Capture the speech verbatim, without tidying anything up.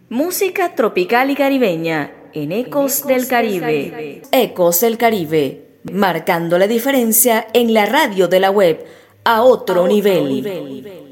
Música tropical y caribeña en Ecos del Caribe. Ecos del Caribe, marcando la diferencia en la radio de la web a otro nivel.